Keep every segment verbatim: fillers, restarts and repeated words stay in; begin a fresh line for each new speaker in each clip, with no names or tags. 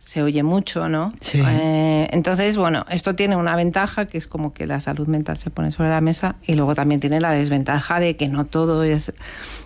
se oye mucho, ¿no?
Sí.
Eh, entonces, bueno, esto tiene una ventaja, que es como que la salud mental se pone sobre la mesa, y luego también tiene la desventaja de que no todo es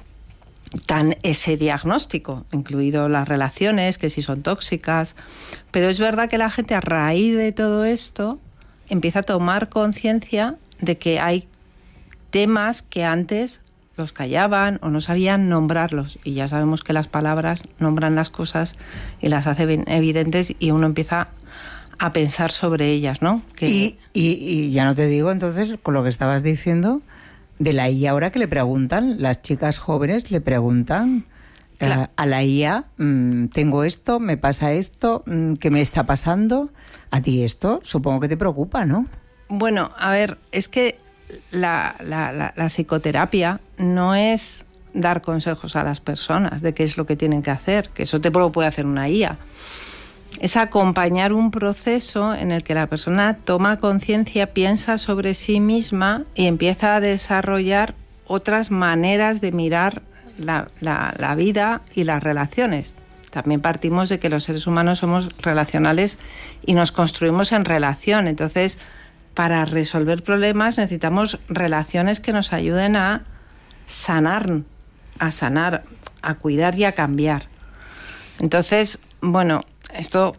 tan ese diagnóstico, incluido las relaciones, que si son tóxicas. Pero es verdad que la gente, a raíz de todo esto, empieza a tomar conciencia de que hay temas que antes los callaban o no sabían nombrarlos, y ya sabemos que las palabras nombran las cosas y las hacen evidentes, y uno empieza a pensar sobre ellas, ¿no? Que...
Y, y, y ya no te digo, entonces, con lo que estabas diciendo, de la I A ahora que le preguntan, las chicas jóvenes le preguntan
claro.
a, a la I A, mmm, tengo esto, me pasa esto, mmm, ¿qué me está pasando? A ti esto supongo que te preocupa, ¿no?
Bueno, a ver, es que La, la, la, la psicoterapia no es dar consejos a las personas de qué es lo que tienen que hacer, que eso te lo puede hacer una I A. Es acompañar un proceso en el que la persona toma conciencia, piensa sobre sí misma y empieza a desarrollar otras maneras de mirar la, la, la vida y las relaciones. También partimos de que los seres humanos somos relacionales y nos construimos en relación. Entonces, para resolver problemas necesitamos relaciones que nos ayuden a sanar, a sanar, a cuidar y a cambiar. Entonces, bueno, esto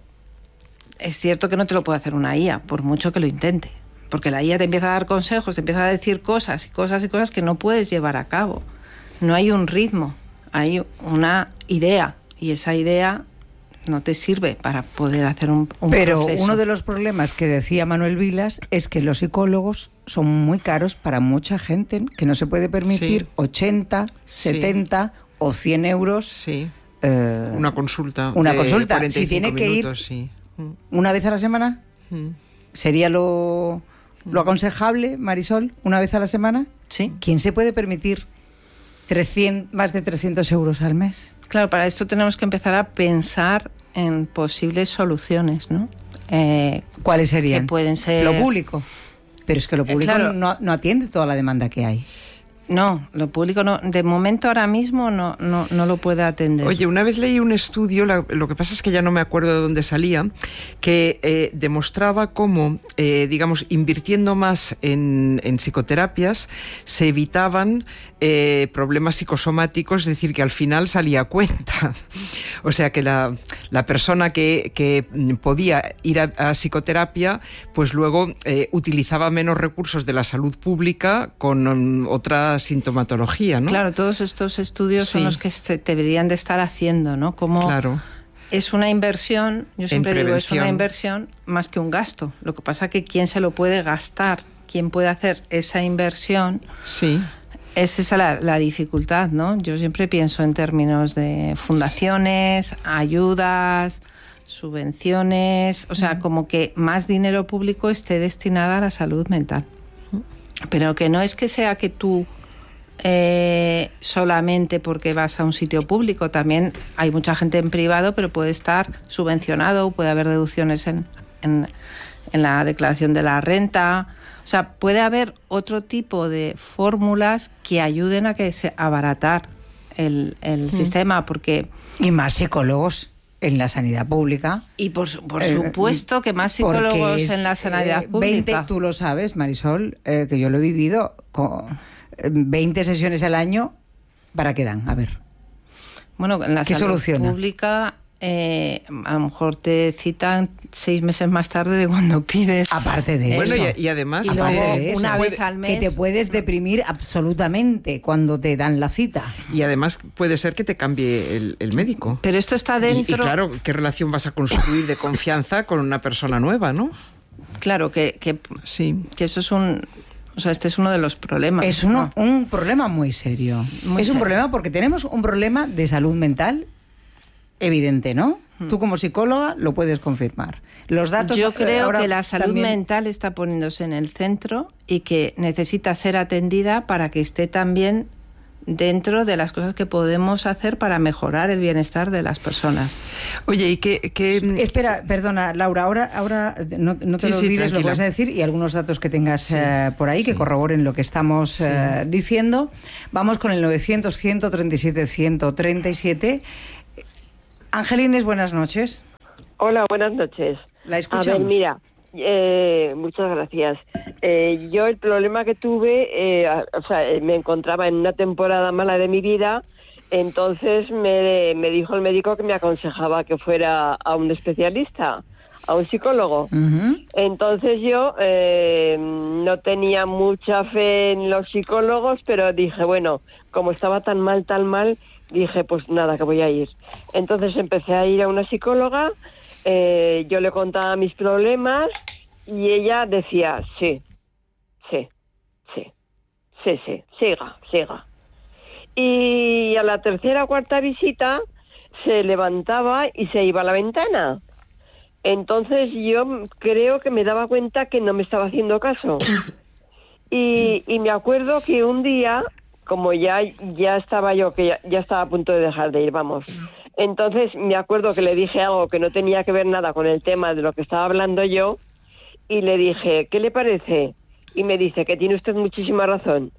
es cierto que no te lo puede hacer una I A, por mucho que lo intente. Porque la I A te empieza a dar consejos, te empieza a decir cosas y cosas y cosas que no puedes llevar a cabo. No hay un ritmo, hay una idea, y esa idea no te sirve para poder hacer un, un
Pero
proceso.
Uno de los problemas que decía Manuel Vilas es que los psicólogos son muy caros para mucha gente que no se puede permitir sí. ochenta, setenta sí. o cien euros.
Sí.
Eh,
una consulta.
Una consulta. Si tiene que
minutos,
ir
sí.
una vez a la semana, mm. ¿sería lo, lo aconsejable, Marisol? ¿Una vez a la semana?
Sí.
¿Quién se puede permitir trescientos, más de trescientos euros al mes?
Claro, para esto tenemos que empezar a pensar en posibles soluciones, ¿no? Eh,
¿Cuáles serían?
Que pueden ser...
Lo público. Pero es que lo público eh, claro. no, no atiende toda la demanda que hay.
No, lo público no, de momento ahora mismo no, no, no lo puede atender.
Oye, una vez leí un estudio, la, lo que pasa es que ya no me acuerdo de dónde salía, que eh, demostraba cómo, eh, digamos, invirtiendo más en, en psicoterapias, se evitaban eh, problemas psicosomáticos, es decir, que al final salía a cuenta. O sea, que la, la persona que, que podía ir a, a psicoterapia, pues luego eh, utilizaba menos recursos de la salud pública con um, otras sintomatología, ¿no?
Claro, todos estos estudios sí. son los que se deberían de estar haciendo, ¿no? Como
claro.
es una inversión, yo siempre digo, es una inversión más que un gasto. Lo que pasa es que quién se lo puede gastar, quién puede hacer esa inversión,
sí.
es esa la, la dificultad, ¿no? Yo siempre pienso en términos de fundaciones, ayudas, subvenciones, o sea, como que más dinero público esté destinada a la salud mental. Pero que no es que sea que tú eh, solamente porque vas a un sitio público, también hay mucha gente en privado, pero puede estar subvencionado, puede haber deducciones en, en, en la declaración de la renta. O sea, puede haber otro tipo de fórmulas que ayuden a que se abaratar el, el mm. sistema, porque...
Y más psicólogos en la sanidad pública.
Y por, por eh, supuesto que más psicólogos es, en la sanidad eh, pública.
veinte, tú lo sabes, Marisol, eh, que yo lo he vivido, con veinte sesiones al año, ¿para qué dan? A ver.
Bueno, en la
¿Qué
salud
soluciona?
pública eh, a lo mejor te citan seis meses más tarde de cuando pides.
Aparte de
bueno,
eso.
Bueno, y, y además...
Y luego,
de
una
eso,
vez al mes...
Que te puedes deprimir absolutamente cuando te dan la cita.
Y además puede ser que te cambie el, el médico.
Pero esto está dentro...
Y, y claro, ¿qué relación vas a construir de confianza con una persona nueva, no?
Claro, que, que,
sí.
que eso es un... O sea, este es uno de los problemas.
Es uno, ¿no? un problema muy serio.
Muy
es
serio.
un problema porque tenemos un problema de salud mental evidente, ¿no? Hmm. Tú como psicóloga lo puedes confirmar. Los datos.
Yo creo
ahora
que la salud
también...
mental está poniéndose en el centro y que necesita ser atendida para que esté también dentro de las cosas que podemos hacer para mejorar el bienestar de las personas.
Oye, ¿y qué...? qué...
Espera, perdona, Laura, ahora, ahora no, no te
sí,
lo
sí,
olvides
tranquila.
lo que vas a decir y algunos datos que tengas
sí.
eh, por ahí que
sí.
corroboren lo que estamos
sí.
eh, diciendo. Vamos con el novecientos, ciento treinta y siete, ciento treinta y siete. Angelines, buenas noches.
Hola, buenas noches.
La escuchamos.
A ver, mira, eh, muchas gracias. Eh, yo el problema que tuve, eh, o sea, me encontraba en una temporada mala de mi vida, entonces me, me dijo el médico que me aconsejaba que fuera a un especialista, a un psicólogo.
Uh-huh.
Entonces yo eh, no tenía mucha fe en los psicólogos, pero dije, bueno, como estaba tan mal, tan mal, dije, pues nada, que voy a ir. Entonces empecé a ir a una psicóloga, eh, yo le contaba mis problemas y ella decía, sí, sí, sí, sí, sí, siga, siga. Y a la tercera o cuarta visita se levantaba y se iba a la ventana. Entonces yo creo que me daba cuenta que no me estaba haciendo caso. Y, y me acuerdo que un día, como ya, ya estaba yo, que ya, ya estaba a punto de dejar de ir, vamos. Entonces me acuerdo que le dije algo que no tenía que ver nada con el tema de lo que estaba hablando yo, y le dije, ¿qué le parece? Y me dice, que tiene usted muchísima razón.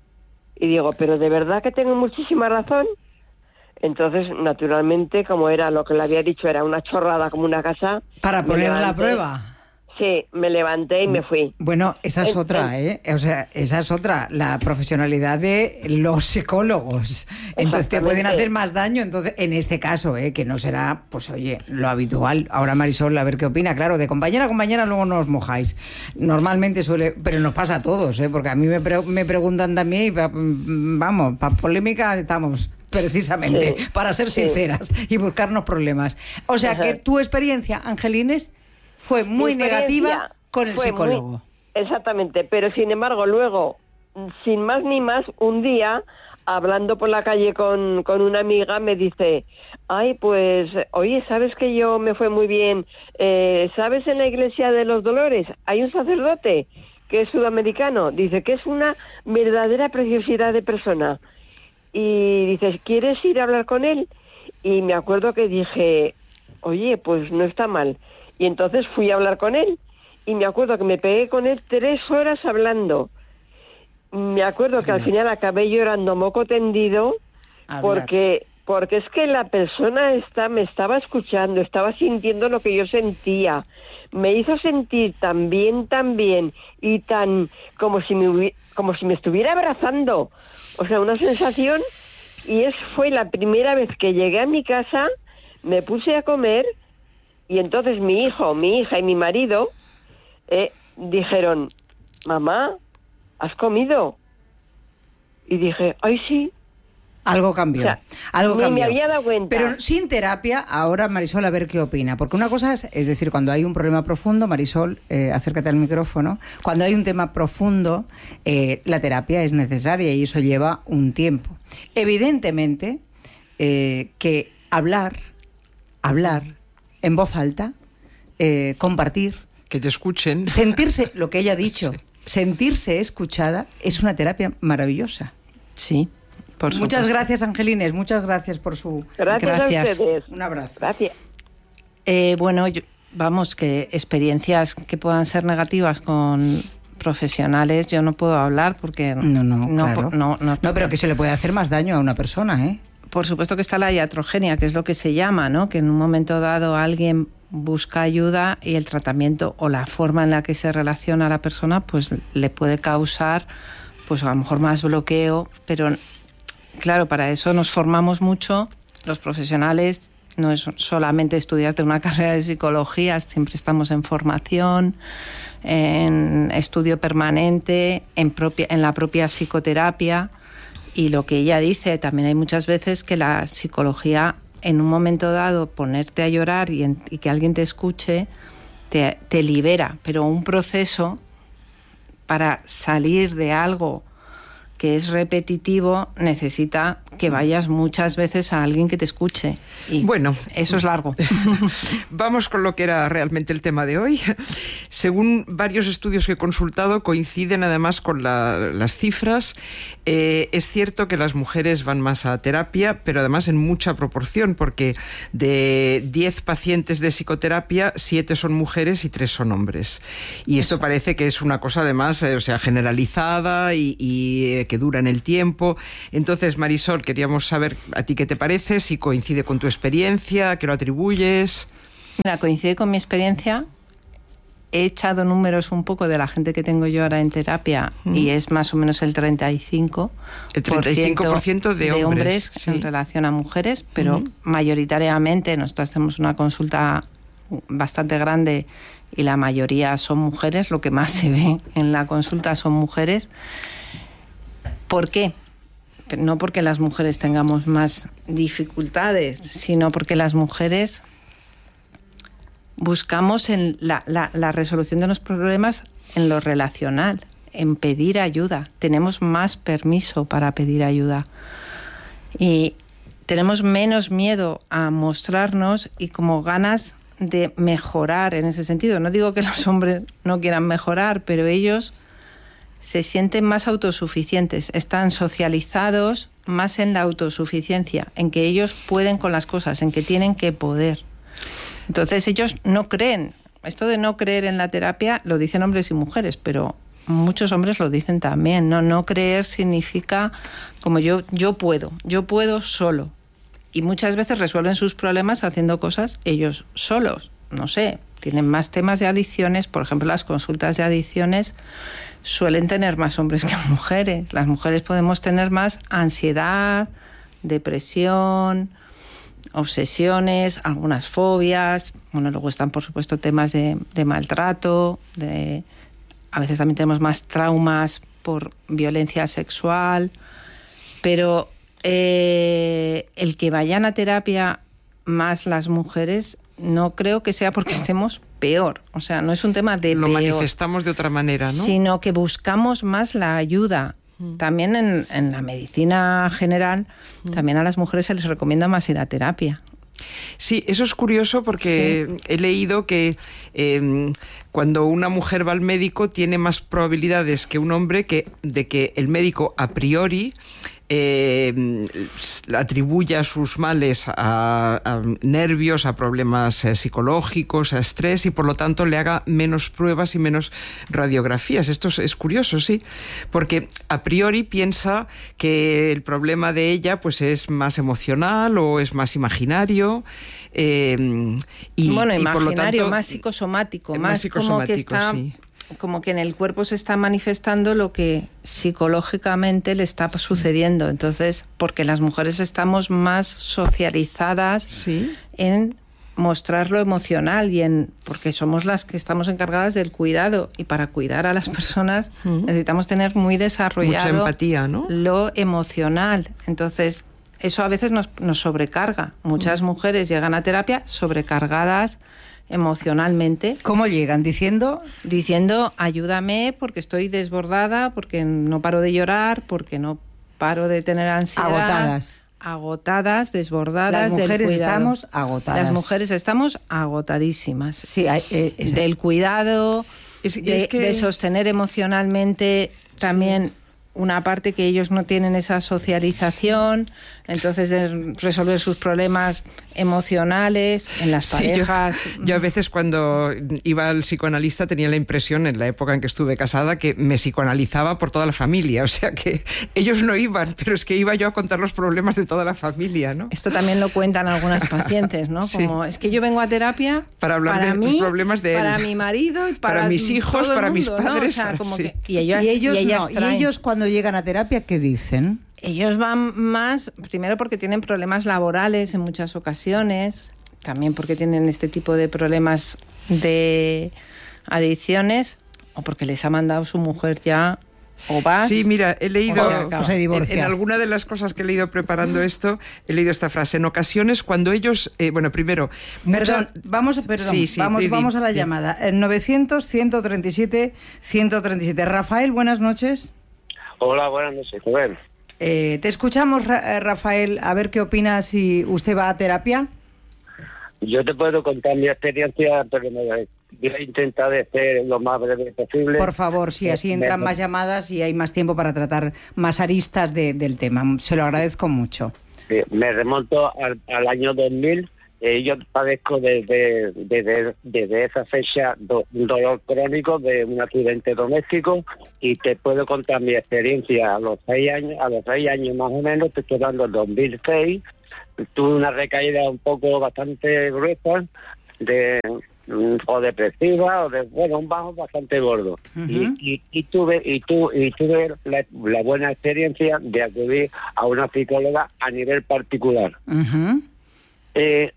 Y digo, ¿pero de verdad que tengo muchísima razón? Entonces, naturalmente, como era lo que le había dicho, era una chorrada como una casa.
Para poner la prueba.
Sí, me levanté y me fui.
Bueno, esa es
en,
otra, ¿eh? O sea, esa es otra, la profesionalidad de los psicólogos. Entonces te pueden hacer más daño, entonces, en este caso, ¿eh? Que no será, pues oye, lo habitual. Ahora Marisol, a ver qué opina. Claro, de compañera a compañera luego no os mojáis. Normalmente suele, pero nos pasa a todos, ¿eh? Porque a mí me, pre- me preguntan también y, vamos, para polémica estamos... precisamente, sí, para ser sinceras, sí, y buscarnos problemas. O sea, ajá, que tu experiencia, Angelines, fue muy negativa con el psicólogo. Muy,
exactamente, pero sin embargo, luego, sin más ni más, un día, hablando por la calle con, con una amiga, me dice, ay, pues, oye, ¿sabes que yo me fue muy bien? Eh, ¿Sabes en la iglesia de los Dolores? Hay un sacerdote que es sudamericano, dice que es una verdadera preciosidad de persona. Y dices, ¿quieres ir a hablar con él? Y me acuerdo que dije, oye, pues no está mal. Y entonces fui a hablar con él. Y me acuerdo que me pegué con él tres horas hablando. Me acuerdo que al final acabé llorando moco tendido, porque, porque es que la persona está, me estaba escuchando, estaba sintiendo lo que yo sentía. Me hizo sentir tan bien, tan bien, y tan como si me, hubi- como si me estuviera abrazando. O sea, una sensación, y es fue la primera vez que llegué a mi casa, me puse a comer, y entonces mi hijo, mi hija y mi marido eh, dijeron, mamá, ¿has comido? Y dije, ay, sí.
Algo cambió, o sea, algo
ni
cambió.
me había dado cuenta.
Pero sin terapia, ahora Marisol, a ver qué opina. Porque una cosa es, es decir, cuando hay un problema profundo, Marisol, eh, acércate al micrófono, cuando hay un tema profundo, eh, la terapia es necesaria y eso lleva un tiempo. Evidentemente, eh, que hablar, hablar en voz alta, eh, compartir,
que te escuchen,
sentirse, lo que ella ha dicho, sí, sentirse escuchada, es una terapia maravillosa.
Sí. Por
muchas
supuesto.
Gracias, Angelines. Muchas gracias por su...
Gracias, gracias. a ustedes.
Un abrazo.
Gracias.
Eh, bueno, yo, vamos, que experiencias que puedan ser negativas con profesionales yo no puedo hablar porque...
No, no,
no,
claro.
no, no,
no, pero que se le puede hacer más daño a una persona, ¿eh?
Por supuesto que está la iatrogenia, que es lo que se llama, ¿no? Que en un momento dado alguien busca ayuda y el tratamiento o la forma en la que se relaciona a la persona pues le puede causar pues a lo mejor más bloqueo, pero... Claro, para eso nos formamos mucho, los profesionales, no es solamente estudiarte una carrera de psicología, siempre estamos en formación, en estudio permanente, en, propia, en la propia psicoterapia, y lo que ella dice, también hay muchas veces que la psicología, en un momento dado, ponerte a llorar y, en, y que alguien te escuche, te, te libera, pero un proceso para salir de algo que es repetitivo, necesita que vayas muchas veces a alguien que te escuche. Y
bueno,
eso es largo.
Vamos con lo que era realmente el tema de hoy. Según varios estudios que he consultado, coinciden además con la, las cifras. Eh, es cierto que las mujeres van más a terapia, pero además en mucha proporción, porque de diez pacientes de psicoterapia, siete son mujeres y tres son hombres. Y esto eso. Parece que es una cosa además, eh, o sea, generalizada y, y eh, que dura en el tiempo. Entonces, Marisol, queríamos saber a ti qué te parece, si coincide con tu experiencia, a qué lo atribuyes.
Mira, coincide con mi experiencia. He echado números un poco de la gente que tengo yo ahora en terapia mm. y es más o menos el treinta y cinco por ciento,
el treinta y cinco por ciento de hombres,
de hombres
sí.
en relación a mujeres, pero mm. mayoritariamente nosotros hacemos una consulta bastante grande y la mayoría son mujeres, lo que más se ve en la consulta son mujeres. ¿Por qué? No porque las mujeres tengamos más dificultades, sino porque las mujeres buscamos en la, la, la resolución de los problemas en lo relacional, en pedir ayuda. Tenemos más permiso para pedir ayuda. Y tenemos menos miedo a mostrarnos y como ganas de mejorar en ese sentido. No digo que los hombres no quieran mejorar, pero ellos se sienten más autosuficientes, están socializados más en la autosuficiencia, en que ellos pueden con las cosas, en que tienen que poder. Entonces ellos no creen. Esto de no creer en la terapia lo dicen hombres y mujeres, pero muchos hombres lo dicen también. No, no creer significa como yo, yo puedo, yo puedo solo. Y muchas veces resuelven sus problemas haciendo cosas ellos solos. No sé, tienen más temas de adicciones. Por ejemplo, las consultas de adicciones suelen tener más hombres que mujeres. Las mujeres podemos tener más ansiedad, depresión, obsesiones, algunas fobias. Bueno, luego están, por supuesto, temas de, de maltrato. De, a veces también tenemos más traumas por violencia sexual. Pero eh, el que vayan a terapia más las mujeres no creo que sea porque estemos peor. O sea, no es un tema de
Lo
peor,
manifestamos de otra manera, ¿no?
Sino que buscamos más la ayuda. Mm. También en, en la medicina general, mm. también a las mujeres se les recomienda más ir a terapia.
Sí, eso es curioso porque sí. he leído que eh, cuando una mujer va al médico tiene más probabilidades que un hombre que, de que el médico a priori Eh, atribuya sus males a, a nervios, a problemas eh, psicológicos, a estrés, y por lo tanto le haga menos pruebas y menos radiografías. Esto es, es curioso, sí, porque a priori piensa que el problema de ella pues es más emocional o es más imaginario. Eh, y,
bueno,
y
imaginario,
por lo tanto,
más psicosomático, más,
más psicosomático,
como que está...
sí.
como que en el cuerpo se está manifestando lo que psicológicamente le está sucediendo. Entonces, porque las mujeres estamos más socializadas ¿sí? en mostrar lo emocional y en porque somos las que estamos encargadas del cuidado, y para cuidar a las personas uh-huh. necesitamos tener muy desarrollado
mucha empatía, ¿no?
Lo emocional. Entonces, eso a veces nos, nos sobrecarga. Muchas uh-huh. mujeres llegan a terapia sobrecargadas emocionalmente.
¿Cómo llegan? ¿Diciendo?
Diciendo, ayúdame porque estoy desbordada, porque no paro de llorar, porque no paro de tener ansiedad.
Agotadas.
Agotadas, desbordadas.
Las mujeres
del cuidado.
estamos agotadas.
Las mujeres estamos agotadísimas.
Sí, hay, eh, es...
Del cuidado,
es,
de,
es que...
de sostener emocionalmente también... Sí. Una parte que ellos no tienen esa socialización, entonces de resolver sus problemas emocionales en las parejas.
Sí, yo, yo a veces cuando iba al psicoanalista tenía la impresión, en la época en que estuve casada, que me psicoanalizaba por toda la familia. O sea que ellos no iban, pero es que iba yo a contar los problemas de toda la familia, ¿no?
Esto también lo cuentan algunas pacientes, ¿no? Como sí. es que yo vengo a terapia
para hablar para de mí, los problemas de él,
para mi marido y para,
para mis hijos, para mis padres.
¿no? O sea, como
sí.
que, y ellos,
y ellos,
y ellas
no, y ellos cuando llegan a terapia, ¿qué dicen?
Ellos van más, primero porque tienen problemas laborales en muchas ocasiones, también porque tienen este tipo de problemas de adicciones, o porque les ha mandado su mujer ya, o vas...
Sí, mira, he leído,
o se
en, en alguna de las cosas que he leído preparando esto, he leído esta frase, en ocasiones cuando ellos, eh, bueno, primero...
Perdón,
mucha...
vamos, perdón, sí, sí, vamos, vamos a la sí. llamada, el novecientos, ciento treinta y siete, ciento treinta y siete. Rafael, buenas noches.
Hola, buenas noches, Rubén.
Eh, te escuchamos, Ra- Rafael, a ver qué opinas si usted va a terapia.
Yo te puedo contar mi experiencia, pero me voy a intentar de ser lo más breve posible.
Por favor, sí, así entran más llamadas y hay más tiempo para tratar más aristas de, del tema. Se lo agradezco mucho.
Sí, me remonto al, al año dos mil. Eh, yo padezco desde, desde, desde esa fecha do, un dolor crónico de un accidente doméstico, y te puedo contar mi experiencia a los seis años, a los seis años más o menos, te estoy dando el dos mil seis, tuve una recaída un poco bastante gruesa, de o depresiva o de bueno un bajo bastante gordo. Uh-huh. y, y, y tuve y tu, y tuve la, la buena experiencia de acudir a una psicóloga a nivel particular.
Uh-huh.
eh,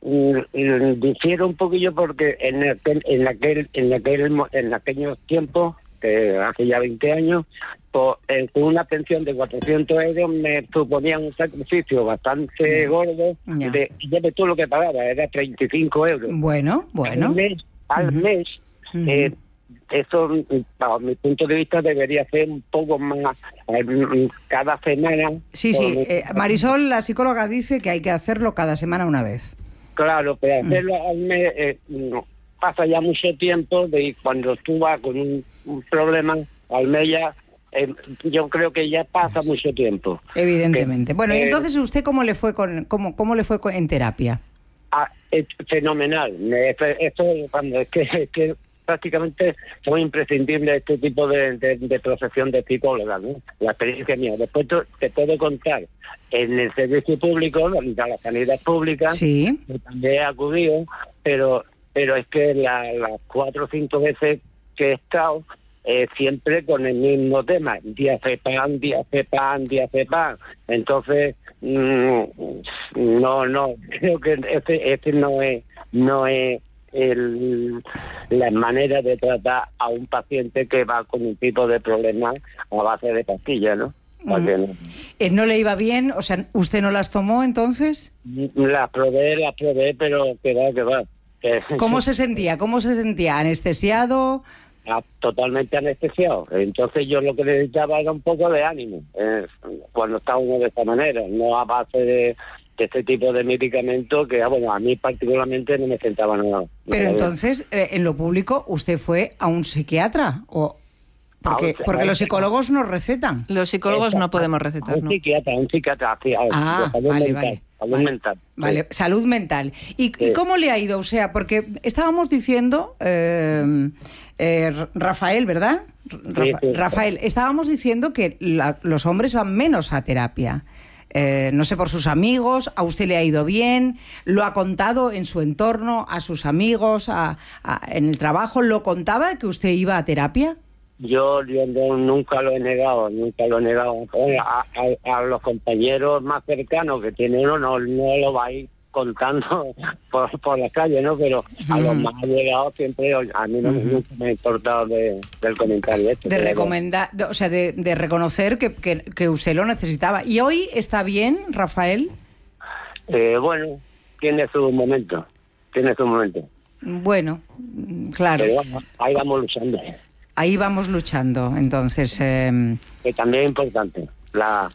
difiero un poquillo porque en aquel en aquel en aquel en aquellos tiempos, que hace ya veinte años, pues, eh, con una pensión de cuatrocientos euros me suponía un sacrificio bastante yeah. gordo. Yeah. De, ya ves tú lo que pagaba, era treinta y cinco euros.
Bueno, bueno.
Al mes, al uh-huh. mes uh-huh. Eh, eso, bajo mi punto de vista, debería ser un poco más eh, cada semana.
Sí, sí. Eh, Marisol, la psicóloga, dice que hay que hacerlo cada semana una vez.
Claro, pero hacerlo uh-huh. al mes eh, no, pasa ya mucho tiempo de cuando tú vas con un, un problema al mes ya. Eh, yo creo que ya pasa mucho tiempo.
Evidentemente.
Que,
bueno,
eh,
y entonces usted cómo le fue con cómo cómo le fue con, en terapia?
Ah, es fenomenal. Me, esto cuando es que, es que prácticamente son imprescindibles este tipo de, de, de profesión de psicóloga, ¿no? La experiencia mía. Después te, te puedo contar en el servicio público, de la sanidad pública,
sí.
que también he acudido, pero pero es que la, las cuatro o cinco veces que he estado Eh, siempre con el mismo tema, diazepam, diazepam, diazepam. Entonces, mmm, no, no, creo que este, este no es, no es el, la manera de tratar a un paciente que va con un tipo de problema a base de pastillas, ¿no?
Mm. no. ¿No le iba bien? O sea, ¿usted no las tomó entonces?
Las probé, las probé, pero que va, que va.
¿Cómo se sentía? ¿Cómo se sentía? ¿Anestesiado?
Totalmente anestesiado. Entonces yo lo que necesitaba era un poco de ánimo eh, cuando está uno de esta manera, no a base de, de este tipo de medicamentos que bueno, a mí particularmente no me sentaba nada.
Pero nada. Entonces, eh, en lo público, ¿usted fue a un psiquiatra? o Porque, un, porque los psicólogos no recetan.
Los psicólogos no podemos recetar,
un
¿no?
psiquiatra, un psiquiatra. Sí,
ah, salud vale,
mental,
vale.
Salud
vale,
mental.
Vale, sí. Salud mental. ¿Y, sí. ¿Y cómo le ha ido? O sea, porque estábamos diciendo... Eh, Eh, Rafael, ¿verdad? Rafa,
sí, sí.
Rafael, estábamos diciendo que la, los hombres van menos a terapia. Eh, no sé, por sus amigos, a usted le ha ido bien, lo ha contado en su entorno, a sus amigos, a, a, en el trabajo, ¿lo contaba que usted iba a terapia?
Yo, yo no, nunca lo he negado, nunca lo he negado. A, a, a los compañeros más cercanos que tiene uno no, no lo va a ir contando por, por la calle, ¿no? Pero a uh-huh. los más allegados siempre, a mí no uh-huh. nunca me ha importado de, del comentario este.
De recomendar, o sea, de, de reconocer que, que, que usted lo necesitaba. ¿Y hoy está bien, Rafael?
Eh, bueno, tiene su momento, tiene su momento.
Bueno, claro.
Pero bueno, ahí vamos luchando.
Ahí vamos luchando, entonces... Eh...
Que también es importante, la,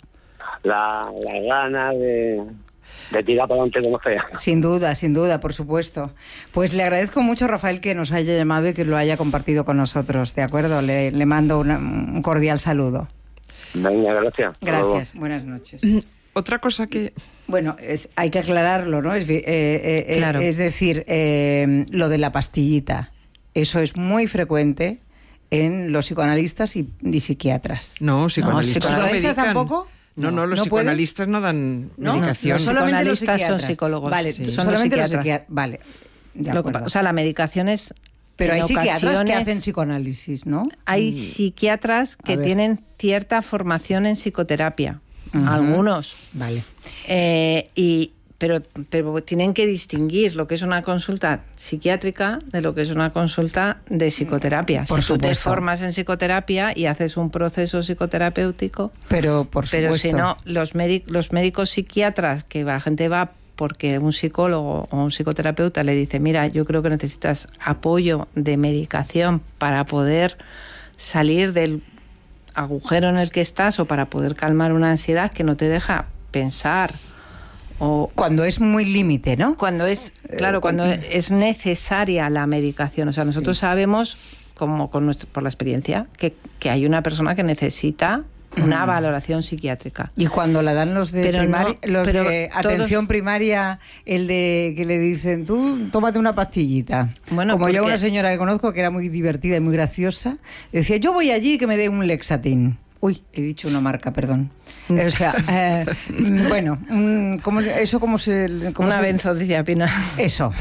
la, la gana de... de tirar para adelante como sea.
Sin duda, sin duda, por supuesto. Pues le agradezco mucho, Rafael, que nos haya llamado y que lo haya compartido con nosotros, ¿de acuerdo? Le, le mando una, un cordial saludo.
Venga, gracias.
Gracias, buenas noches.
Otra cosa que...
Bueno, es, hay que aclararlo, ¿no? Es, eh, eh,
claro.
es decir, eh, lo de la pastillita, eso es muy frecuente en los psicoanalistas y, y psiquiatras.
No, psicoanalistas,
no, ¿psicoanalistas
no
tampoco?
No, no, los
¿No
psicoanalistas no dan
¿No?
medicación.
Los psicoanalistas son psicólogos.
Vale,
sí.
son
solamente
los
psiquiatras.
Vale, de
Lo que, o sea, la medicación es...
Pero hay
ocasiones,
psiquiatras que hacen psicoanálisis, ¿no?
Hay psiquiatras que tienen cierta formación en psicoterapia. Uh-huh. Algunos.
Vale.
Eh, y... Pero, pero tienen que distinguir lo que es una consulta psiquiátrica de lo que es una consulta de psicoterapia.
Por
si
supuesto.
tú te formas en psicoterapia y haces un proceso psicoterapéutico,
pero por supuesto.
Pero si no, los, médic, los médicos psiquiatras, que la gente va porque un psicólogo o un psicoterapeuta le dice, mira, yo creo que necesitas apoyo de medicación para poder salir del agujero en el que estás o para poder calmar una ansiedad que no te deja pensar. O
cuando es muy límite, ¿no?
Cuando es, claro, cuando es necesaria la medicación. O sea, nosotros sí. sabemos, como con nuestro, por la experiencia, que, que hay una persona que necesita una mm. valoración psiquiátrica.
Y cuando la dan los de,
pero
primari-
no,
los
pero
de
todos...
atención primaria, el de que le dicen, tú tómate una pastillita.
Bueno,
como
porque...
yo una señora que conozco que era muy divertida y muy graciosa, decía, yo voy allí que me dé un Lexatin. Uy, he dicho una marca, perdón. O sea, eh, bueno, un, ¿cómo, eso como se... Cómo
una
se...
benzodiazepina.
Eso.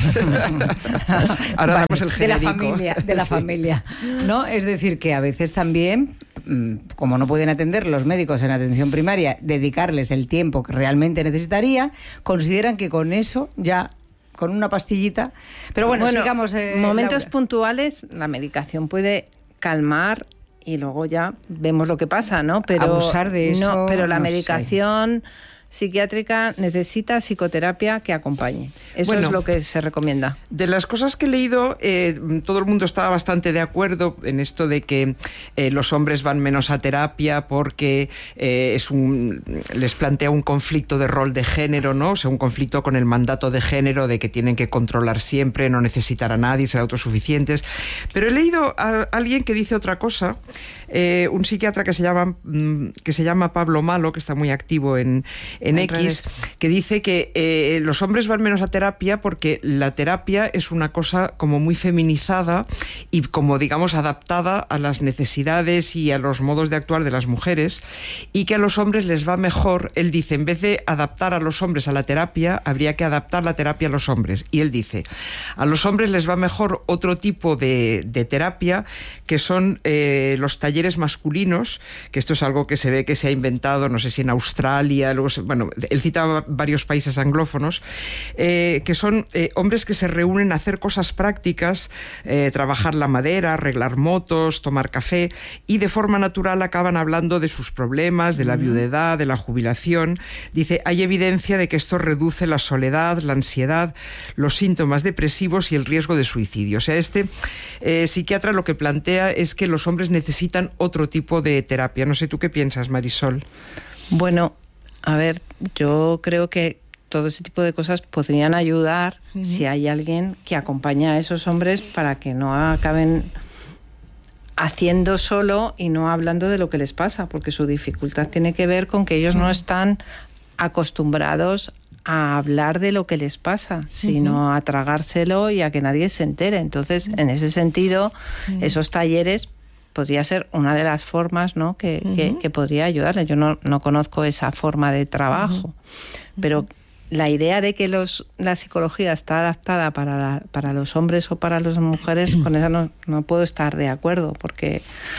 Ahora
vale,
damos el
de la
genérico.
familia, de la sí. familia. ¿No? Es decir, que a veces también, como no pueden atender los médicos en atención primaria, dedicarles el tiempo que realmente necesitaría, consideran que con eso ya... con una pastillita. Pero bueno, bueno sigamos. Eh,
momentos
Laura.
puntuales, la medicación puede calmar y luego ya vemos lo que pasa, ¿no? Pero
abusar de eso.
No, pero la
no
medicación sé. psiquiátrica necesita psicoterapia que acompañe. Eso
bueno,
es lo que se recomienda.
De las cosas que he leído, eh, todo el mundo estaba bastante de acuerdo en esto de que eh, los hombres van menos a terapia porque eh, es un, les plantea un conflicto de rol de género, ¿no? O sea, un conflicto con el mandato de género de que tienen que controlar siempre, no necesitar a nadie, ser autosuficientes. Pero he leído a alguien que dice otra cosa, eh, un psiquiatra que se llama que se llama Pablo Malo, que está muy activo en en, en X, redes. Que dice que eh, los hombres van menos a terapia porque la terapia es una cosa como muy feminizada y como, digamos, adaptada a las necesidades y a los modos de actuar de las mujeres, y que a los hombres les va mejor. Él dice, en vez de adaptar a los hombres a la terapia, habría que adaptar la terapia a los hombres. Y él dice, a los hombres les va mejor otro tipo de, de terapia, que son eh, los talleres masculinos, que esto es algo que se ve que se ha inventado, no sé si en Australia, luego se, bueno, él citaba varios países anglófonos, eh, que son eh, hombres que se reúnen a hacer cosas prácticas, eh, trabajar la madera, arreglar motos, tomar café, y de forma natural acaban hablando de sus problemas, de la viudedad, de la jubilación. Dice, hay evidencia de que esto reduce la soledad, la ansiedad, los síntomas depresivos y el riesgo de suicidio. O sea, este eh, psiquiatra lo que plantea es que los hombres necesitan otro tipo de terapia. No sé, ¿tú qué piensas, Marisol?
Bueno, a ver, yo creo que todo ese tipo de cosas podrían ayudar uh-huh. si hay alguien que acompaña a esos hombres para que no acaben haciendo solo y no hablando de lo que les pasa, porque su dificultad tiene que ver con que ellos uh-huh. no están acostumbrados a hablar de lo que les pasa, sino uh-huh. a tragárselo y a que nadie se entere. Entonces, uh-huh. en ese sentido, uh-huh. esos talleres podría ser una de las formas, ¿no?, que, uh-huh. que, que podría ayudarles. Yo no, no conozco esa forma de trabajo, uh-huh. pero la idea de que los, la psicología está adaptada para, la, para los hombres o para las mujeres, con esa no, no puedo estar de acuerdo, porque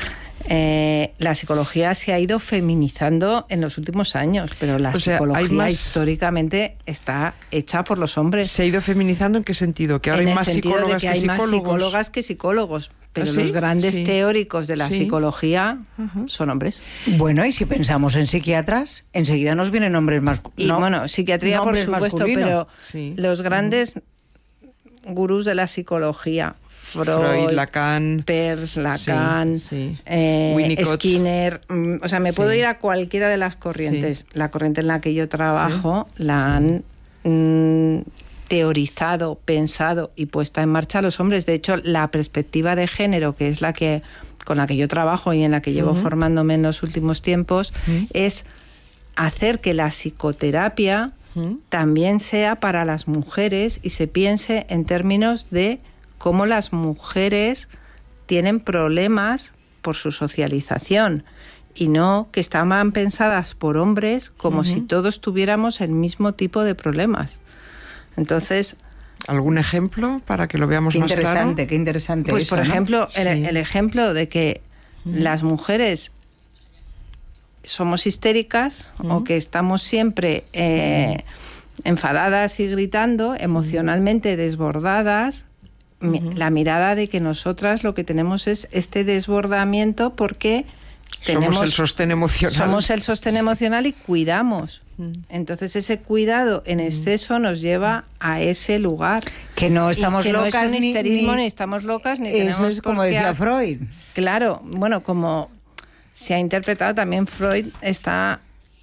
eh, la psicología se ha ido feminizando en los últimos años, pero la o sea, psicología más... históricamente está hecha por los hombres.
¿Se ha ido feminizando en qué sentido? ¿Que ahora en hay más psicólogas
que,
que
hay
psicólogos?
Más psicólogas que psicólogos. Pero
¿Ah, sí?
los grandes
sí.
teóricos de la
sí.
psicología uh-huh. son hombres.
Bueno, y si pensamos en psiquiatras, enseguida nos vienen hombres masculinos.
Y
no,
bueno, psiquiatría por supuesto, masculinos. Pero sí. los grandes uh-huh. gurús de la psicología, Freud,
Freud Lacan,
Peirce, Lacan,
sí, sí.
Eh, Skinner, o sea, me sí. puedo ir a cualquiera de las corrientes. Sí. La corriente en la que yo trabajo sí. la han... Mm, teorizado, pensado y puesta en marcha a los hombres. De hecho, la perspectiva de género, que es la que con la que yo trabajo y en la que llevo uh-huh. formándome en los últimos tiempos, uh-huh. es hacer que la psicoterapia uh-huh. también sea para las mujeres y se piense en términos de cómo las mujeres tienen problemas por su socialización y no que estaban pensadas por hombres como uh-huh. si todos tuviéramos el mismo tipo de problemas. Entonces,
¿algún ejemplo para que lo veamos
qué
más claro?
Qué interesante, qué interesante.
Pues
eso,
por
¿no?
ejemplo, el,
sí.
el ejemplo de que uh-huh. las mujeres somos histéricas uh-huh. o que estamos siempre eh, uh-huh. enfadadas y gritando, emocionalmente desbordadas, uh-huh. mi, la mirada de que nosotras lo que tenemos es este desbordamiento porque tenemos,
somos el sostén emocional.
Somos el sostén emocional y cuidamos. Entonces ese cuidado en exceso nos lleva a ese lugar.
Que no estamos
y que
locas.
No es un histerismo, ni,
ni,
ni estamos locas, ni
eso
tenemos
es como
por qué
decía
a...
Freud.
Claro, bueno, como se ha interpretado también, Freud está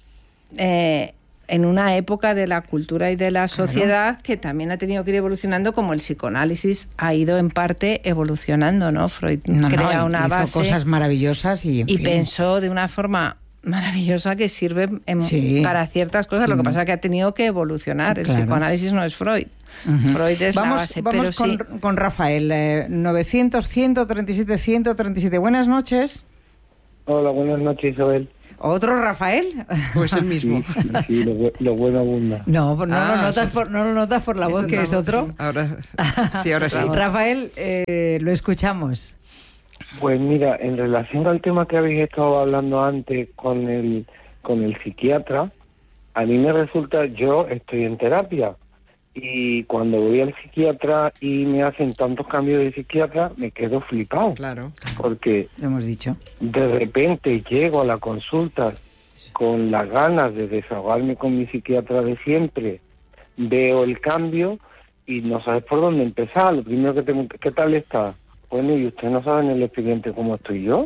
eh, en una época de la cultura y de la sociedad claro. que también ha tenido que ir evolucionando, como el psicoanálisis ha ido en parte evolucionando, ¿no? Freud
no,
crea
no,
una
hizo
base
cosas maravillosas y, en
y
fin.
pensó de una forma maravillosa que sirve en,
sí.
para ciertas cosas. Sí. Lo que pasa es que ha tenido que evolucionar. El claro. psicoanálisis no es Freud. Uh-huh. Freud es
vamos,
la base.
Vamos
pero
con,
sí.
con Rafael. Eh, novecientos, ciento treinta y siete, ciento treinta y siete. Buenas noches.
Hola, buenas noches, Isabel.
¿Otro Rafael?
Pues el mismo.
Sí, sí, sí, lo, bu- lo bueno abunda.
No, no,
Ah,
lo notas
sí.
por, no lo notas por la voz
Esa
que
la
es
voz,
otro.
sí. Ahora, sí, ahora sí.
Rafael, eh, lo escuchamos.
Pues mira, en relación al tema que habéis estado hablando antes con el, con el psiquiatra, a mí me resulta, yo estoy en terapia, y cuando voy al psiquiatra y me hacen tantos cambios de psiquiatra, me quedo flipado.
Claro.
Porque
Lo hemos dicho.
de repente llego a la consulta con las ganas de desahogarme con mi psiquiatra de siempre, veo el cambio y no sabes por dónde empezar. Lo primero que te pregunto, ¿qué tal está? Bueno, ¿y usted no sabe en el expediente cómo estoy yo?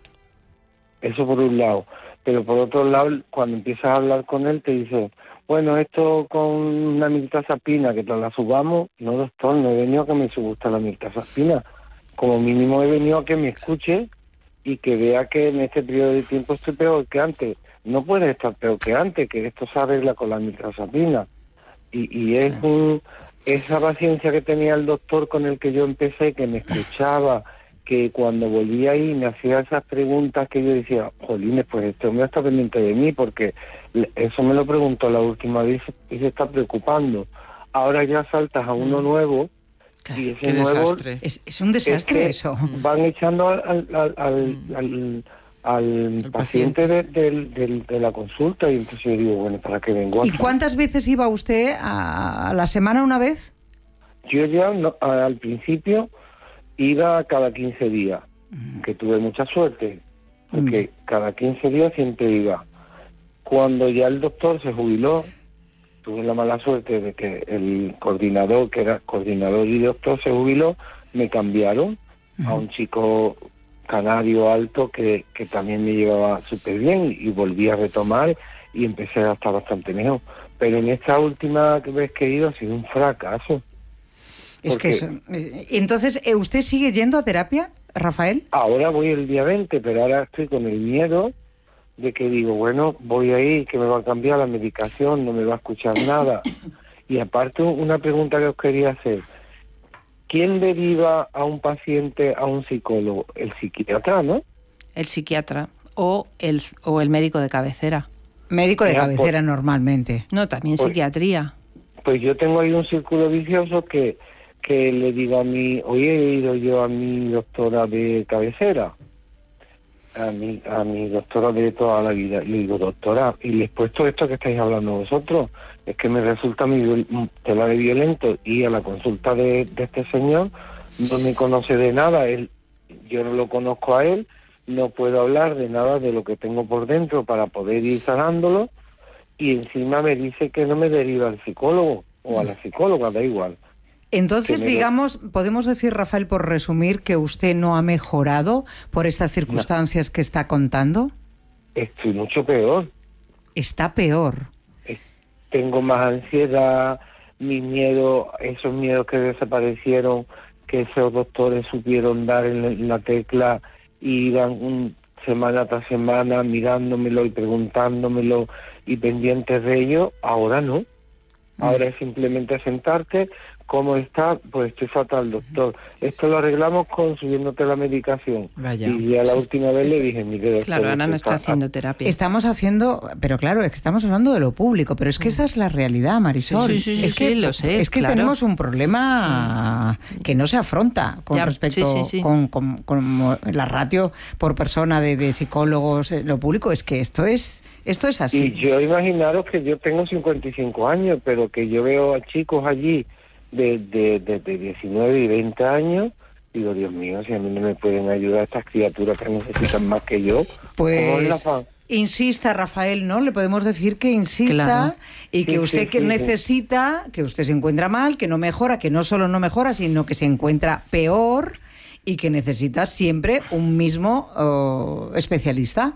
Eso por un lado. Pero por otro lado, cuando empiezas a hablar con él, te dice, bueno, esto con una mirtazapina, que te la subamos. No, doctor, no he venido a que me suba la mirtazapina. Como mínimo he venido a que me escuche y que vea que en este periodo de tiempo estoy peor que antes. No puedes estar peor que antes, que esto se arregla con la mirtazapina. Y, y es un, esa paciencia que tenía el doctor con el que yo empecé, que me escuchaba, que cuando volvía ahí me hacía esas preguntas que yo decía, jolines, pues este hombre está pendiente de mí, porque eso me lo preguntó la última vez y se está preocupando. Ahora ya saltas a uno nuevo y ese
Qué
nuevo
desastre.
Es, es un desastre
es que
eso.
van echando al, al, al, al, al, al
El
paciente de, del- del- de la consulta, y entonces yo digo, bueno, ¿para qué vengo
¿Y
aquí?
cuántas veces iba usted a, a la semana una vez?
Yo ya no- a- al principio iba cada quince días, que tuve mucha suerte, porque cada quince días siempre iba. Cuando ya el doctor se jubiló, tuve la mala suerte de que el coordinador, que era coordinador y doctor, se jubiló, me cambiaron a un chico canario alto que, que también me llevaba súper bien, y volví a retomar y empecé a estar bastante mejor. Pero en esta última vez que he ido ha sido un fracaso.
Es que
Porque
eso. eh, Entonces, eh, ¿usted sigue yendo a terapia, Rafael?
ahora voy el día veinte, pero ahora estoy con el miedo de que digo, bueno, voy ahí, que me va a cambiar la medicación, no me va a escuchar nada. Y aparte, una pregunta que os quería hacer. ¿Quién deriva a un paciente a un psicólogo? El psiquiatra, ¿no?
El psiquiatra o el, o el médico de cabecera.
Médico de
Ya,
cabecera
pues-
normalmente.
No, también
Pues-
psiquiatría.
Pues yo tengo ahí un círculo vicioso que, que le digo a mi, hoy he ido yo a mi doctora de cabecera, a mi, a mi doctora de toda la vida, y le digo, doctora, y les he puesto esto que estáis hablando vosotros, es que me resulta mi viol- tela de violento, y a la consulta de, de este señor no me conoce de nada, él, yo no lo conozco a él, no puedo hablar de nada de lo que tengo por dentro para poder ir sanándolo, y encima me dice que no me deriva al psicólogo o a la psicóloga, da igual.
Entonces,
que me lo-
digamos, podemos decir, Rafael, por resumir, que usted no ha mejorado por estas circunstancias que está contando.
Estoy mucho peor.
Está peor.
Eh, Tengo más ansiedad, mi miedo, esos miedos que desaparecieron, que esos doctores supieron dar en la, en la tecla, y iban un, semana tras semana mirándomelo y preguntándomelo y pendientes de ello, ahora no. Ahora es simplemente sentarte, ¿cómo está? Pues estoy fatal, doctor. Esto lo arreglamos con subiéndote la medicación.
Vaya.
Y ya la última vez le dije, mire, doctor,
Claro, Ana no
usted
está haciendo terapia.
Estamos haciendo, pero claro, es que estamos hablando de lo público, pero es que esta es la realidad, Marisol.
Sí, sí, sí,
es
sí,
que,
lo sé,
es que
claro.
tenemos un problema que no se afronta con
Ya,
respecto
sí, sí, sí.
Con, con- con la ratio por persona de, de psicólogos, eh, lo público. Es que esto es, esto es así.
Y yo imaginaros que yo tengo cincuenta y cinco años, pero que yo veo a chicos allí de, de, de, de diecinueve y veinte años, digo, Dios mío, si a mí no me pueden ayudar estas criaturas que necesitan más que yo, ¿cómo es la
Pues
fa-
insista, Rafael, ¿no? Le podemos decir que insista
Claro.
y que
Sí,
usted
sí,
que
sí, sí.
necesita, que usted se encuentra mal, que no mejora, que no solo no mejora, sino que se encuentra peor y que necesita siempre un mismo oh, especialista.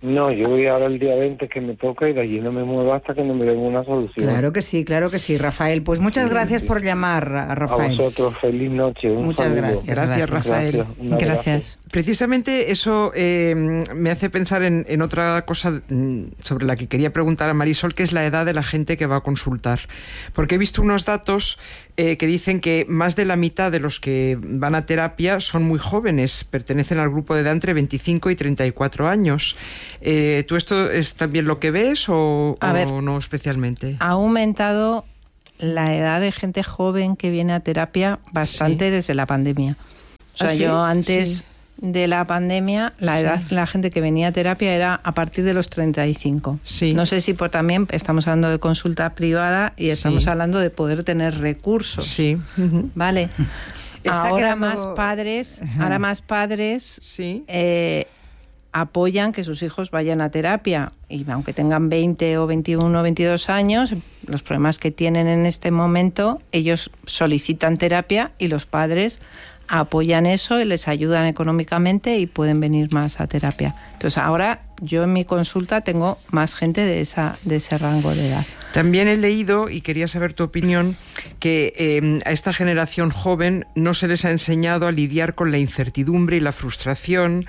No, yo voy ahora el día veinte que me toca y de allí no me muevo hasta que no me den una solución.
Claro que sí, claro que sí, Rafael. Pues muchas
Sí,
gracias
sí.
por llamar, a Rafael.
A vosotros, feliz noche. Un
Muchas
saludo.
gracias.
Gracias, Rafael.
Gracias, un abrazo.
Gracias.
Precisamente eso eh, me hace pensar en, en otra cosa mm, sobre la que quería preguntar a Marisol, que es la edad de la gente que va a consultar. Porque he visto unos datos eh, que dicen que más de la mitad de los que van a terapia son muy jóvenes, pertenecen al grupo de edad entre veinticinco y treinta y cuatro años. Eh, ¿Tú esto es también lo que ves o,
A
o
ver,
no especialmente?
Ha aumentado la edad de gente joven que viene a terapia bastante
Sí.
desde la pandemia. O sea,
¿Ah, sí?
yo antes
Sí.
de la pandemia, la
Sí.
edad de la gente que venía a terapia era a partir de los treinta y cinco.
Sí.
No sé si por también estamos hablando de consulta privada y estamos
Sí.
hablando de poder tener recursos.
Sí. Ujú.
Vale.
Está
ahora
quedando-
más padres,
Ajá.
ahora más padres
Sí.
eh, apoyan que sus hijos vayan a terapia y aunque tengan veinte o veintiuno o veintidós años, los problemas que tienen en este momento, ellos solicitan terapia y los padres apoyan eso y les ayudan económicamente y pueden venir más a terapia. Entonces ahora yo en mi consulta tengo más gente de esa de ese rango de edad.
También he leído, y quería saber tu opinión, que eh, a esta generación joven no se les ha enseñado a lidiar con la incertidumbre y la frustración,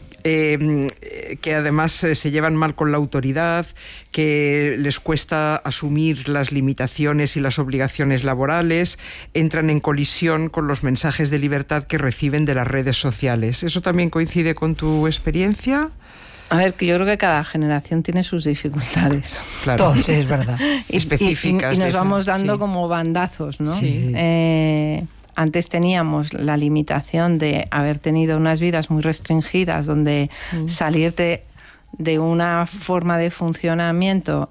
eh, que además eh, se llevan mal con la autoridad, que les cuesta asumir las limitaciones y las obligaciones laborales, entran en colisión con los mensajes de libertad que reciben de las redes sociales. ¿Eso también coincide con tu experiencia?
A ver, que yo creo que cada generación tiene sus dificultades.
Claro.
Todo, sí, es verdad.
Y-
Específicas
Y, y
de
nos
esa,
vamos dando
sí.
como bandazos, ¿no?
Sí, sí.
Eh, antes teníamos la limitación de haber tenido unas vidas muy restringidas, donde
Mm.
salirte de una forma de funcionamiento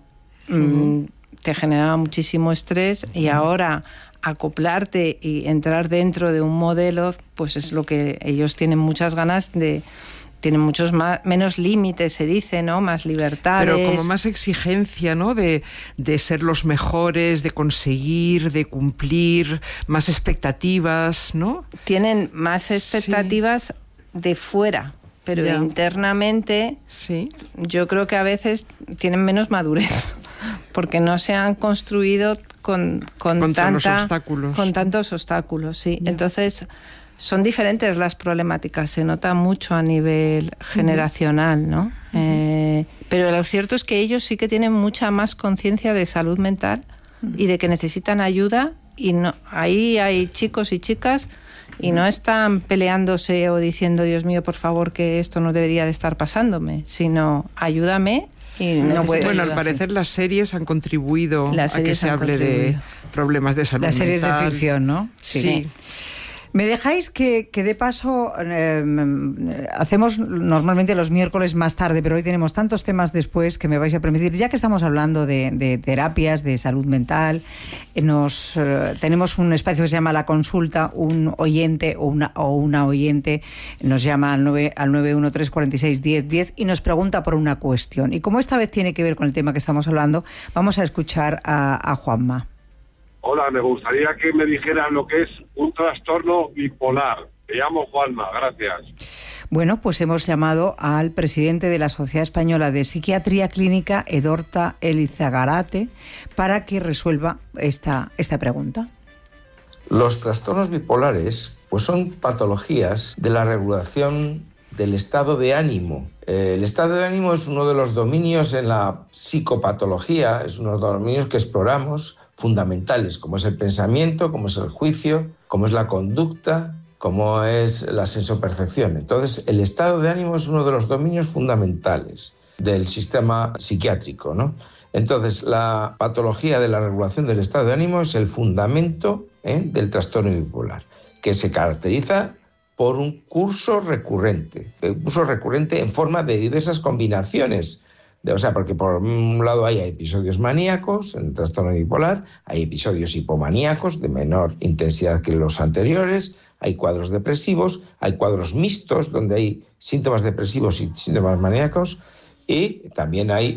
mm, te generaba muchísimo estrés y ahora acoplarte y entrar dentro de un modelo, pues es lo que ellos tienen muchas ganas de... Tienen muchos más, menos límites, se dice, ¿no? Más libertades.
Pero como más exigencia, ¿no? De, de ser los mejores, de conseguir, de cumplir, más expectativas, ¿no?
Tienen más expectativas de fuera, pero
Ya.
internamente
Sí.
yo creo que a veces tienen menos madurez, porque no se han construido con, con,
Contra los
tanta-
obstáculos.
con tantos obstáculos, sí. Entonces son diferentes las problemáticas, se nota mucho a nivel generacional, ¿no? Eh, pero lo cierto es que ellos sí que tienen mucha más conciencia de salud mental y de que necesitan ayuda, y no, ahí hay chicos y chicas y no están peleándose o diciendo, Dios mío, por favor, que esto no debería de estar pasándome, sino ayúdame. Y necesito
puede-
Bueno, al
ayuda.
parecer las series han contribuido
Las
a que
series
se
han
hable de
contribuido.
problemas de salud
Las series de
mental.
ficción, ¿no?
Sí.
¿Me dejáis que, que de paso eh, hacemos normalmente los miércoles más tarde, pero hoy tenemos tantos temas después que me vais a permitir, ya que estamos hablando de, de terapias, de salud mental, eh, nos eh, tenemos un espacio que se llama La Consulta, un oyente o una, o una oyente nos llama al, nueve, al nueve uno tres cuatro seis diez diez y nos pregunta por una cuestión. Y como esta vez tiene que ver con el tema que estamos hablando, vamos a escuchar a, a Juanma.
Hola, me gustaría que me dijeran lo que es un trastorno bipolar. Me llamo Juanma, gracias.
Bueno, pues hemos llamado al presidente de la Sociedad Española de Psiquiatría Clínica, Edorta Elizagarate, para que resuelva esta, esta pregunta.
Los trastornos bipolares pues son patologías de la regulación del estado de ánimo. Eh, el estado de ánimo es uno de los dominios en la psicopatología, es uno de los dominios que exploramos, fundamentales, como es el pensamiento, como es el juicio, como es la conducta, como es la sensopercepción. Entonces, el estado de ánimo es uno de los dominios fundamentales del sistema psiquiátrico, ¿no? Entonces, la patología de la regulación del estado de ánimo es el fundamento ¿eh? del trastorno bipolar, que se caracteriza por un curso recurrente, un curso recurrente en forma de diversas combinaciones. De, o sea, porque por un lado hay episodios maníacos en el trastorno bipolar, hay episodios hipomaníacos de menor intensidad que los anteriores, hay cuadros depresivos, hay cuadros mixtos donde hay síntomas depresivos y síntomas maníacos, y también hay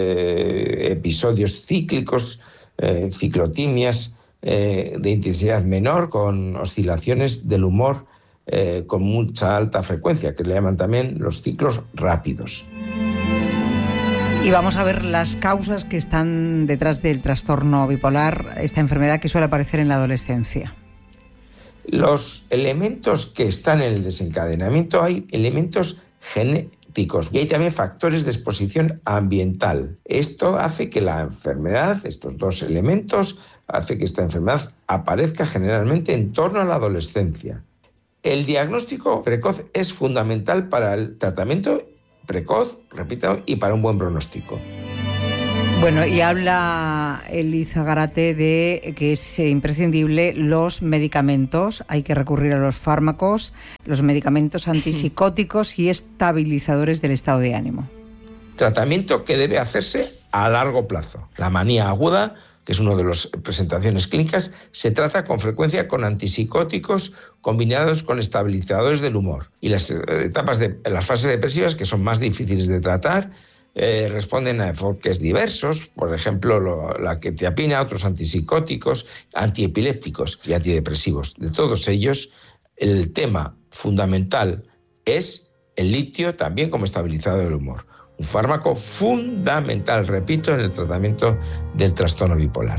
eh, episodios cíclicos, eh, ciclotimias eh, de intensidad menor con oscilaciones del humor eh, con mucha alta frecuencia, que le llaman también los ciclos rápidos.
Y vamos a ver las causas que están detrás del trastorno bipolar, esta enfermedad que suele aparecer en la adolescencia.
Los elementos que están en el desencadenamiento, hay elementos genéticos y hay también factores de exposición ambiental. Esto hace que la enfermedad, estos dos elementos, hace que esta enfermedad aparezca generalmente en torno a la adolescencia. El diagnóstico precoz es fundamental para el tratamiento precoz, repito, y para un buen pronóstico.
Bueno, y habla Eliza Garate de que es imprescindible los medicamentos, hay que recurrir a los fármacos, los medicamentos antipsicóticos y estabilizadores del estado de ánimo.
Tratamiento que debe hacerse a largo plazo. La manía aguda, que es una de las presentaciones clínicas, se trata con frecuencia con antipsicóticos combinados con estabilizadores del humor. Y las etapas de las fases depresivas, que son más difíciles de tratar, eh, responden a enfoques diversos, por ejemplo, lo, la quetiapina, otros antipsicóticos, antiepilépticos y antidepresivos. De todos ellos, el tema fundamental es el litio, también como estabilizador del humor. Un fármaco fundamental, repito, en el tratamiento del trastorno bipolar.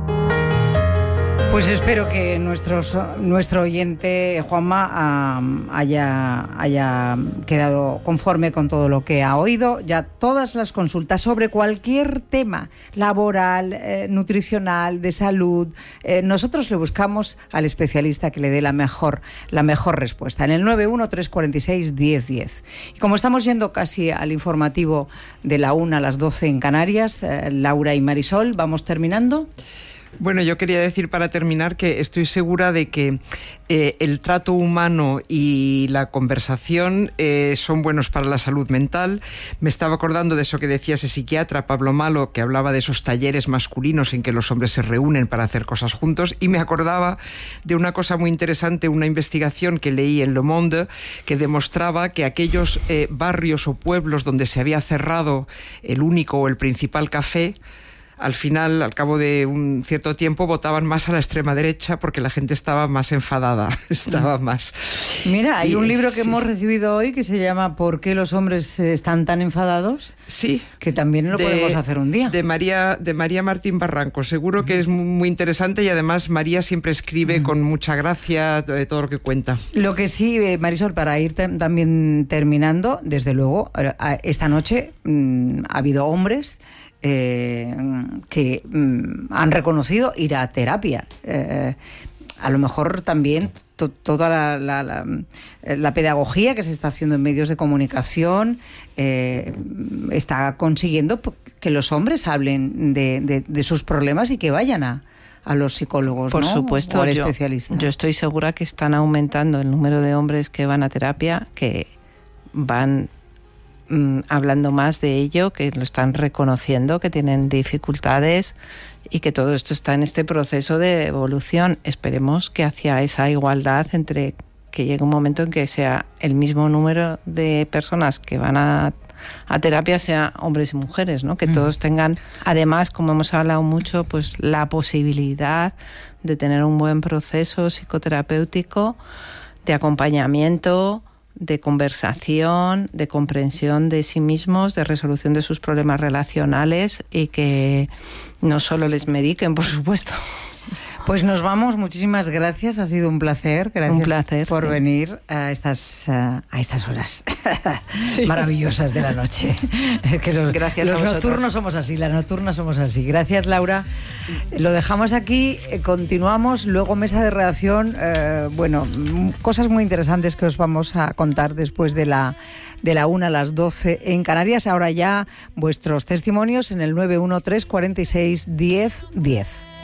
Pues espero que nuestros, nuestro oyente, Juanma, um, haya, haya quedado conforme con todo lo que ha oído. Ya todas las consultas sobre cualquier tema laboral, eh, nutricional, de salud, eh, nosotros le buscamos al especialista que le dé la mejor, la mejor respuesta en el nueve uno tres cuatro seis, diez diez. Y como estamos yendo casi al informativo de la una a las doce en Canarias, eh, Laura y Marisol, vamos terminando.
Bueno, yo quería decir para terminar que estoy segura de que eh, el trato humano y la conversación eh, son buenos para la salud mental. Me estaba acordando de eso que decía ese psiquiatra, Pablo Malo, que hablaba de esos talleres masculinos en que los hombres se reúnen para hacer cosas juntos, y me acordaba de una cosa muy interesante, una investigación que leí en Le Monde que demostraba que aquellos eh, barrios o pueblos donde se había cerrado el único o el principal café, al final, al cabo de un cierto tiempo, votaban más a la extrema derecha porque la gente estaba más enfadada, estaba más...
Mira, hay
y,
un libro que
sí.
hemos recibido hoy que se llama ¿Por qué los hombres están tan enfadados?
Sí.
Que también lo
de,
podemos hacer un día.
De María, de María Martín Barranco. Seguro que es muy interesante y además María siempre escribe mm. con mucha gracia de todo lo que cuenta.
Lo que sí, Marisol, para ir te- también terminando, desde luego, esta noche mmm, ha habido hombres... Eh, que mm, han reconocido ir a terapia. Eh, a lo mejor también to- toda la, la, la, la pedagogía que se está haciendo en medios de comunicación eh, está consiguiendo que los hombres hablen de, de, de sus problemas y que vayan a, a los psicólogos,
por
¿no?
supuesto,
o al
yo,
especialista.
Yo estoy segura que están aumentando el número de hombres que van a terapia, que van hablando más de ello, que lo están reconociendo, que tienen dificultades y que todo esto está en este proceso de evolución. Esperemos que hacia esa igualdad entre que llegue un momento en que sea el mismo número de personas que van a, a terapia, sea hombres y mujeres, ¿no? Que mm. todos tengan, además, como hemos hablado mucho, pues la posibilidad de tener un buen proceso psicoterapéutico, de acompañamiento, de conversación, de comprensión de sí mismos, de resolución de sus problemas relacionales y que no solo les mediquen, por supuesto.
Pues nos vamos, muchísimas gracias, ha sido un placer, gracias
un placer,
por
sí.
venir a estas, a estas horas sí. maravillosas de la noche. Que los
gracias
los
a vosotros.
nocturnos somos así, las nocturnas somos así. Gracias, Laura. Lo dejamos aquí, eh, continuamos, luego mesa de redacción, eh, bueno, cosas muy interesantes que os vamos a contar después de la de la una a las doce en Canarias. Ahora ya vuestros testimonios en el nueve uno tres cuatro seis, diez diez.